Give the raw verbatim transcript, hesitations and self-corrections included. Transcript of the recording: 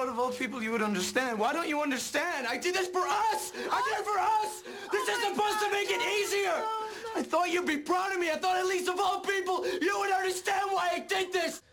thought of all people you would understand. Why don't you understand? I did this for us! I did it for us! This is supposed to make it easier! I thought you'd be proud of me. I thought at least of all people, you would understand why I did this!